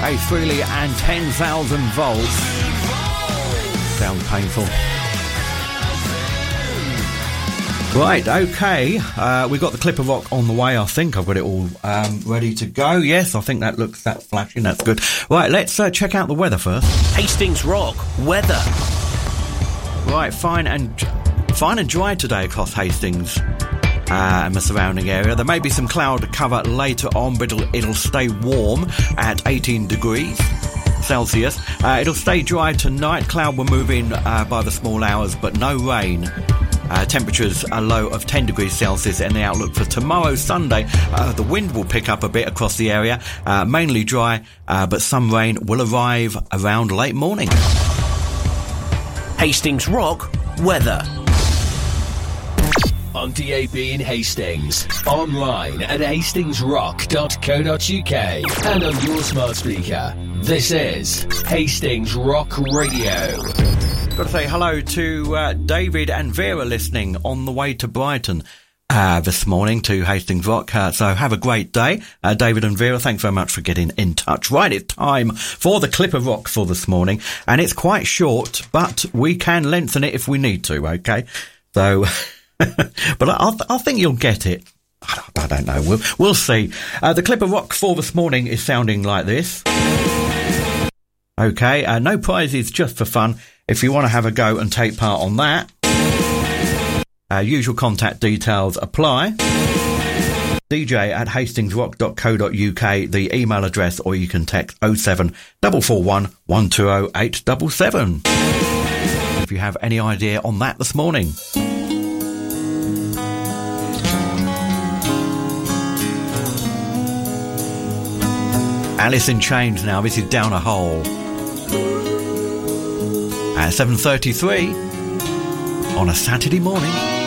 Ace Frehley and 10,000 volts. Sounds painful. Right, okay. We've got the Clip of Rock on the way. I think I've got it all ready to go. Yes, I think that's flashing. That's good. Right, let's check out the weather first. Hastings Rock weather. Right, fine and dry today across Hastings and the surrounding area. There may be some cloud cover later on, but it'll stay warm at 18 degrees Celsius. It'll stay dry tonight. Cloud will move in by the small hours, but no rain. Temperatures a low of 10 degrees Celsius, and the outlook for tomorrow, Sunday, the wind will pick up a bit across the area, mainly dry, but some rain will arrive around late morning. Hastings Rock weather. On DAB in Hastings, online at hastingsrock.co.uk, and on your smart speaker. This is Hastings Rock Radio. Got to say hello to David and Vera listening on the way to Brighton this morning to Hastings Rock. So have a great day. David and Vera, thanks very much for getting in touch. Right, it's time for the Clip of Rock for this morning. And it's quite short, but we can lengthen it if we need to, okay? So... but I think you'll get it. I don't know. We'll see. The Clip of Rock for this morning is sounding like this. Okay, no prizes, just for fun. If you want to have a go and take part on that, usual contact details apply. dj@hastingsrock.co.uk, the email address, or you can text 07441 120 877 if you have any idea on that this morning. Alice in Chains now. This is Down a Hole. At 7:33 on a Saturday morning.